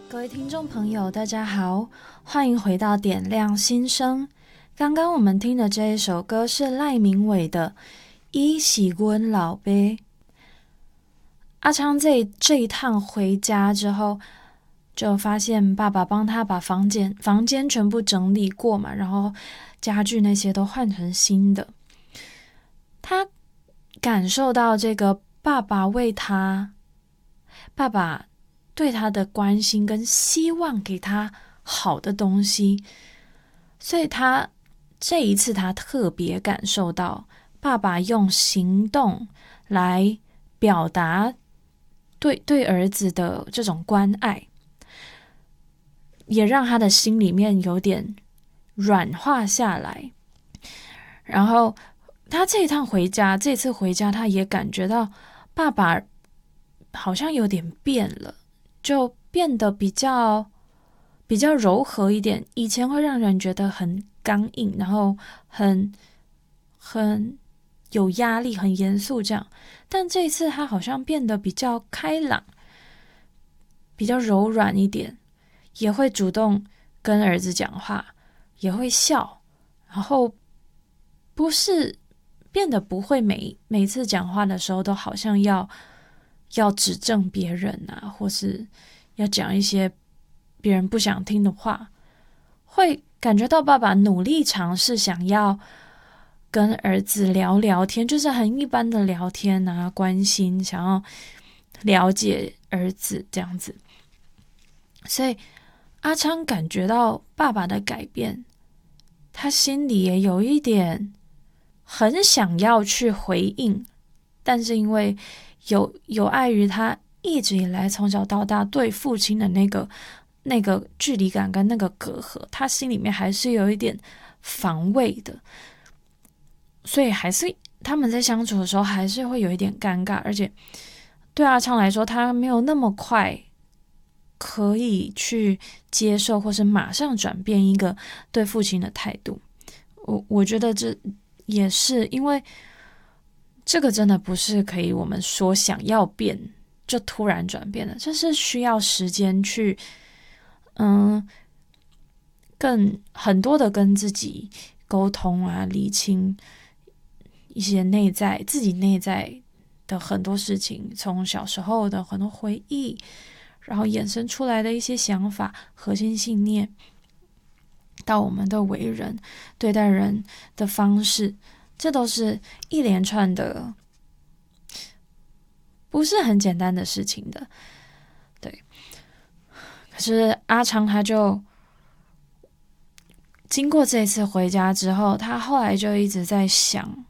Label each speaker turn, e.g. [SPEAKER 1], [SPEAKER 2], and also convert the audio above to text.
[SPEAKER 1] 各位听众朋友大家好，欢迎回到点亮心声。刚刚我们听的这一首歌是赖明伟的伊是阮老爸。阿昌这一趟回家之后，就发现爸爸帮他把房间全部整理过嘛，然后家具那些都换成新的。他感受到这个爸爸对他的关心跟希望给他好的东西，所以这一次他特别感受到爸爸用行动来表达对儿子的这种关爱，也让他的心里面有点软化下来。然后他这次回家，他也感觉到爸爸好像有点变了，就变得比较柔和一点。以前会让人觉得很刚硬，然后很有压力，很严肃这样。但这一次他好像变得比较开朗，比较柔软一点，也会主动跟儿子讲话，也会笑，然后变得不会每次讲话的时候都好像要指正别人啊，或是要讲一些别人不想听的话，会感觉到爸爸努力尝试想要跟儿子聊聊天，就是很一般的聊天啊，关心，想要了解儿子这样子。所以阿昌感觉到爸爸的改变，他心里也有一点很想要去回应，但是因为有碍于他一直以来从小到大对父亲的那个距离感跟那个隔阂，他心里面还是有一点防卫的，所以还是他们在相处的时候还是会有一点尴尬，而且对阿昌来说，他没有那么快可以去接受或是马上转变一个对父亲的态度。我觉得这也是因为这个真的不是可以我们说想要变就突然转变的，这是需要时间去很多的跟自己沟通啊，理清一些自己内在的很多事情，从小时候的很多回忆，然后衍生出来的一些想法、核心信念，到我们的为人、对待人的方式，这都是一连串的，不是很简单的事情的。对，可是阿昌他就经过这次回家之后，他后来就一直在想，